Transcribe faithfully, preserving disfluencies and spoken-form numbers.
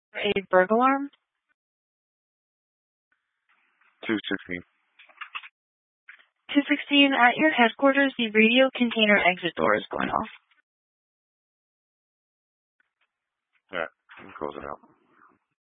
A burglar alarm? two sixteen. two sixteen, at your headquarters, the radio container exit door is going off. Yeah, I'm closing out.